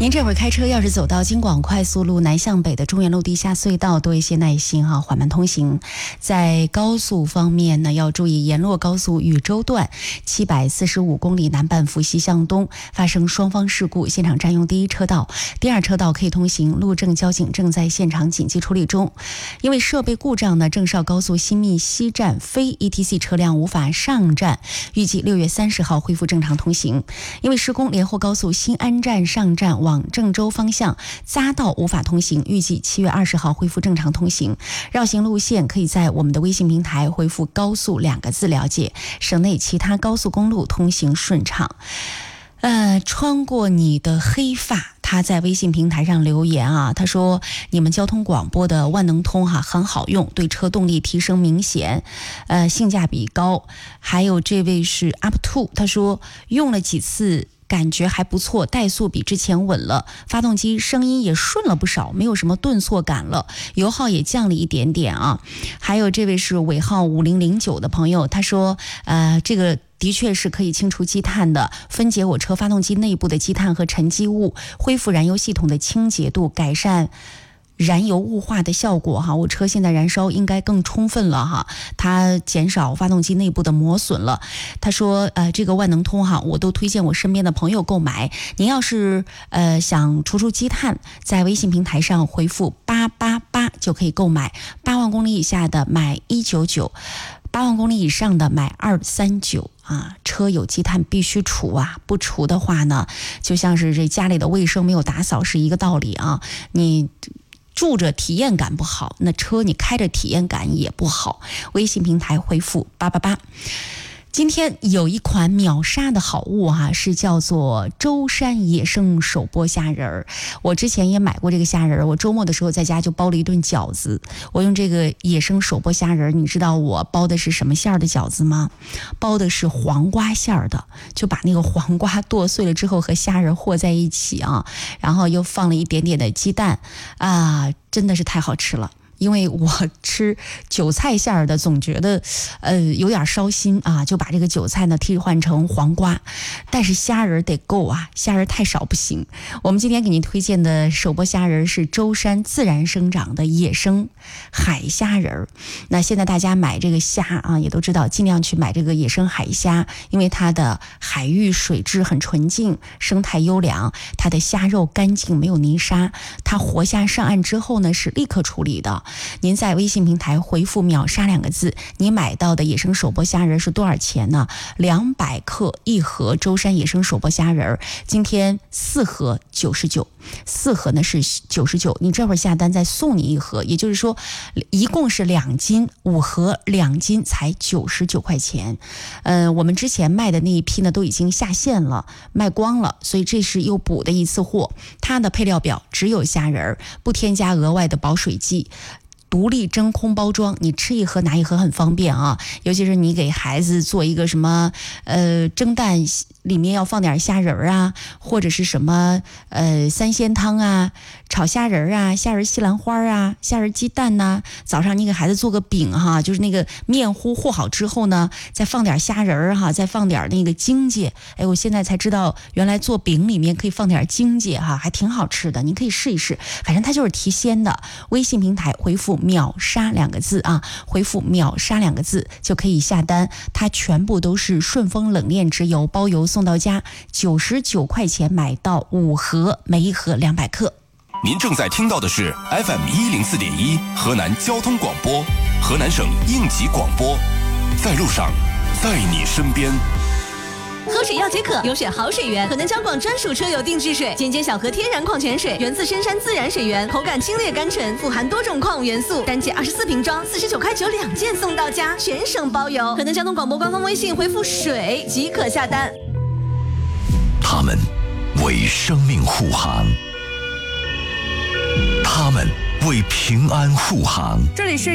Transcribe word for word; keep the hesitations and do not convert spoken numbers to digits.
您这会儿开车要是走到京广快速路南向北的中原路地下隧道，多一些耐心哈、啊，缓慢通行。在高速方面呢，要注意沿洛高速禹州段七百四十五公里南半幅西向东发生双方事故，现场占用第一车道，第二车道可以通行，路政交警正在现场紧急处理中。因为设备故障呢，郑绍高速新密西站非 E T C 车辆无法上站，预计六月三十号恢复正常通行。因为施工，连霍高速新安站上站往郑州方向匝道无法通行，预计七月二十号恢复正常通行。绕行路线可以在我们的微信平台回复高速两个字了解。省内其他高速公路通行顺畅。呃，穿过你的黑发，他在微信平台上留言啊，他说你们交通广播的万能通哈、啊、很好用，对车动力提升明显，呃，性价比高。还有这位是 up to， 他说用了几次。感觉还不错，怠速比之前稳了，发动机声音也顺了不少，没有什么顿挫感了，油耗也降了一点点啊。还有这位是尾号五零零九的朋友，他说呃，这个的确是可以清除积碳的，分解我车发动机内部的积碳和沉积物，恢复燃油系统的清洁度，改善燃油雾化的效果哈，我车现在燃烧应该更充分了哈，它减少发动机内部的磨损了。他说呃，这个万能通哈，我都推荐我身边的朋友购买。您要是呃想除除积碳，在微信平台上回复八八八就可以购买，八万公里以下的买一九九，八万公里以上的买二三九。啊，车有积碳必须除啊，不除的话呢，就像是这家里的卫生没有打扫是一个道理啊。你住着体验感不好，那车你开着体验感也不好。微信平台回复八八八。今天有一款秒杀的好物哈、啊，是叫做舟山野生手剥虾仁儿。我之前也买过这个虾仁儿，我周末的时候在家就包了一顿饺子。我用这个野生手剥虾仁儿，你知道我包的是什么馅儿的饺子吗？包的是黄瓜馅儿的，就把那个黄瓜剁碎了之后和虾仁和在一起啊，然后又放了一点点的鸡蛋啊，真的是太好吃了。因为我吃韭菜馅儿的总觉得呃有点烧心啊，就把这个韭菜呢替换成黄瓜，但是虾仁得够啊，虾仁太少不行。我们今天给您推荐的手剥虾仁是舟山自然生长的野生海虾仁。那现在大家买这个虾啊，也都知道尽量去买这个野生海虾，因为它的海域水质很纯净，生态优良，它的虾肉干净没有泥沙，它活虾上岸之后呢是立刻处理的。您在微信平台回复秒杀两个字，你买到的野生手剥虾仁是多少钱呢？两百克一盒舟山野生手剥虾仁，今天四盒九十九，四盒呢是九十九，你这会儿下单再送你一盒，也就是说一共是两斤，五盒两斤才九十九块钱。呃，我们之前卖的那一批呢都已经下线了，卖光了，所以这是又补的一次货。它的配料表只有虾仁，不添加额外的保水剂。独立真空包装，你吃一盒拿一盒很方便啊，尤其是你给孩子做一个什么呃蒸蛋，里面要放点虾仁儿啊，或者是什么呃三鲜汤啊，炒虾仁儿啊，虾仁西兰花啊，虾仁鸡蛋呐、啊。早上你给孩子做个饼哈，就是那个面糊和好之后呢，再放点虾仁儿哈，再放点那个荆芥。哎，我现在才知道原来做饼里面可以放点荆芥哈，还挺好吃的，你可以试一试。反正它就是提鲜的。微信平台回复秒杀两个字啊，回复秒杀两个字就可以下单，它全部都是顺丰冷链直邮，包邮送到家，九十九块钱买到五盒，每一盒两百克。 您正在听到的是 F M 一零四点一河南交通广播，河南省应急广播，在路上，在你身边。 喝水要解渴，有选好水源，河南交广专属车友定制水，尖尖小河天然矿泉水，源自深山自然水源，口感清冽甘醇，富含多种矿物元素，单件二十四瓶装，四十九块九两件送到家，全省包邮。河南交通广播官方微信回复水即可下单。 他们为生命护航，他们为平安护航。 这里是